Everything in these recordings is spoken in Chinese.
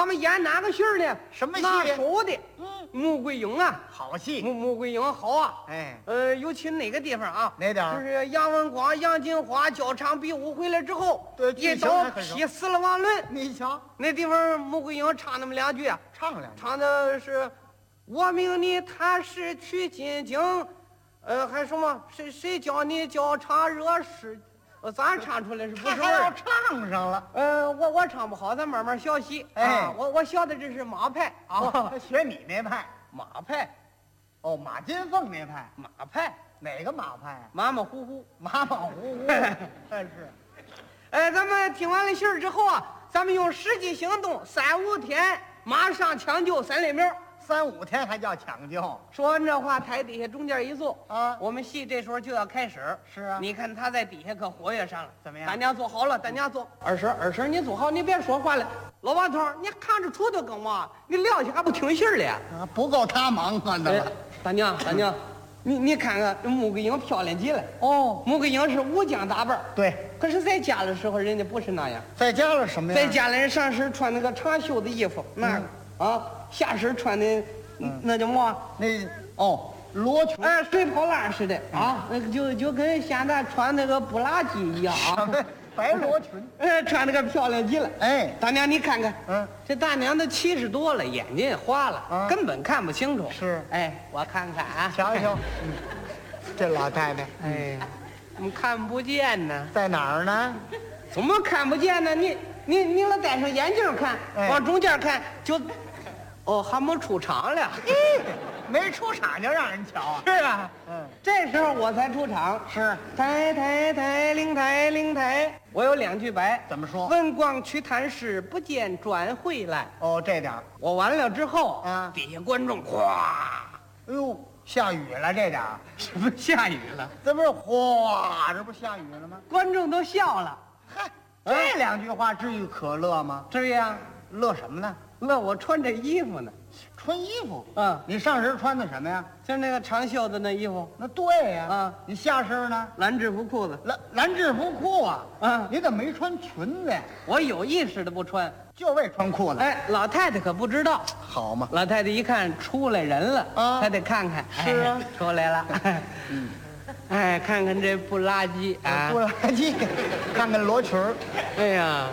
他们演哪个戏儿呢？ 什么戏拿手的，穆桂英啊， 好戏。 穆桂英好啊。 哎， 尤其哪个地方啊？ 哪点儿？ 就是杨文广、杨金花交场比武回来之后， 对一刀劈死了王伦。 你瞧， 那地方穆桂英唱那么两句啊， 唱两句， 唱的是“我命你踏实取金经”，还什么谁教你交叉惹事？咱唱出来是不是味还要儿？ 唱上了。 我唱不好，咱慢慢学习。 哎， 我学的这是马派啊， 学你那派。 马派， 哦，马金凤那派。 马派， 哪个马派啊？ 马马虎虎， 马马虎虎。是。 咱们听完了信儿之后啊，咱们用实际行动，3、5天马上抢救3连苗。 3、5天还叫抢救？ 说完这话，台底下中间一坐啊， 我们戏这时候就要开始。 是啊， 你看他在底下可活跃上了。 怎么样？ 大娘坐好了，大娘坐。二婶你坐好，你别说话了。老王头，你看着杵头干嘛？你撂下还不听信儿了？ 啊，不够他忙活的了。 大娘，你看看穆桂英漂亮极了。 哦， 穆桂英是武将打扮。 对， 可是在家的时候，人家不是那样。 在家了什么呀？ 在家里人上身穿那个长袖的衣服，那下身穿的那叫么？ 罗裙。 水泡浪似的啊，那个就跟现在穿那个布拉吉一样啊。 白罗裙。 穿那个漂亮极了。 哎， 大娘你看看，这大娘都70多了，眼睛也花了，根本看不清楚。 是。 哎，我看看啊， 瞧瞧，这老太太， 哎，怎么看不见呢？ 在哪儿呢？ 怎么看不见呢？你老戴上眼镜看，往中间看就，还没出场了。 没出场就让人瞧啊。 是啊，这时候我才出场。 是。 抬灵台，我有2句白。 怎么说？ 文广去探视，不见转回来。 哦，这点儿。 我完了之后啊， 底下观众哗， 哎呦，下雨了这点儿。 什么下雨了？ 这不是哗，这不是下雨了吗？ 观众都笑了。 嗨，这2句话至于可乐吗？ 至于啊， 乐什么呢？ 乐我穿这衣服呢。 穿衣服。 你上身穿的什么呀？ 就那个长袖的那衣服。 那对呀。你下身呢？ 蓝制服裤子。 蓝制服裤啊。你怎么没穿裙子呀？ 我有意识的不穿， 就为穿裤子。 哎，老太太可不知道。 好嘛。 老太太一看出来人了她得看看。 是啊， 出来了。哎，看看这不拉几啊！ 不垃圾，看看罗裙儿。 哎呀，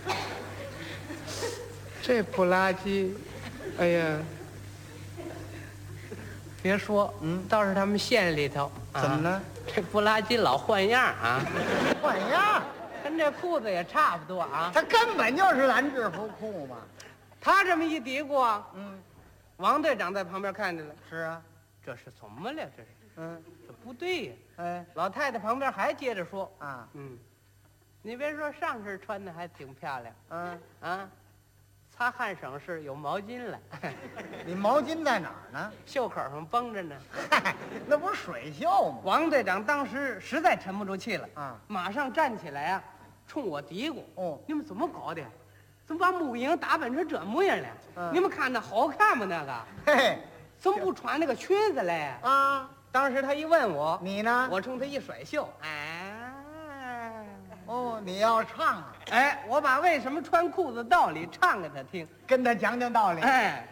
这不拉几，哎呀，别说，倒是他们县里头， 怎么了？ 这不拉几老换样啊， 换样， 跟这裤子也差不多啊。 他根本就是蓝制服裤嘛。 他这么一嘀咕啊，王队长在旁边看着了。 是啊， 这是怎么了？这是，这不对呀。 哎， 老太太旁边还接着说啊， 你别说上身穿的还挺漂亮，擦汗省事有毛巾了。 你毛巾在哪儿呢？ 袖口上绷着呢。 嗨，那不是水袖吗？ 王队长当时实在沉不住气了马上站起来啊，冲我嘀咕：“你们怎么搞的？怎么把穆桂英打扮成这模样了？你们看那好看吗？那个， 嘿， 怎么不穿那个裙子嘞？”当时他一问我， 你呢？ 我冲他一甩袖， 你要唱啊？ 我把为什么穿裤子道理唱给他听， 跟他讲讲道理。